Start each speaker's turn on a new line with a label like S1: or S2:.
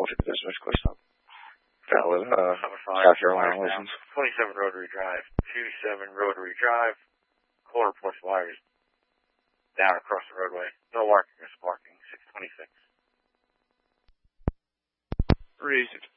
S1: 450 decimal course stop. Valid, South Carolina license.
S2: 27 Rotary Drive, 27 Rotary Drive. Caller reports wires down across the roadway. No marking or sparking, 626.
S1: 386.